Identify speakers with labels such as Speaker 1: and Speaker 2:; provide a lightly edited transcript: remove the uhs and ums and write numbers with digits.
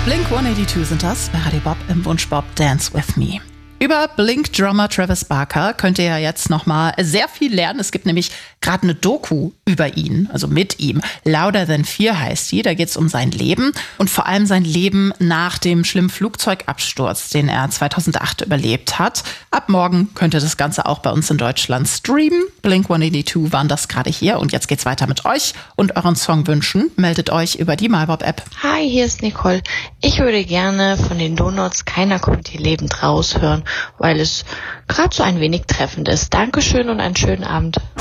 Speaker 1: Blink-182 sind das bei Radio Bob im Wunschbob Dance With Me. Über Blink-Drummer Travis Barker könnt ihr ja jetzt nochmal sehr viel lernen. Es gibt nämlich gerade eine Doku über ihn, also mit ihm. Louder Than Fear heißt die. Da geht es um sein Leben und vor allem sein Leben nach dem schlimmen Flugzeugabsturz, den er 2008 überlebt hat. Ab morgen könnt ihr das Ganze auch bei uns in Deutschland streamen. Blink-182 waren das gerade hier und jetzt geht's weiter mit euch und euren Songwünschen. Meldet euch über die MyBob-App.
Speaker 2: Hi, hier ist Nicole. Ich würde gerne von den Donuts Keiner kommt hier lebend raus hören, weil es gerade so ein wenig treffend ist. Dankeschön und einen schönen Abend.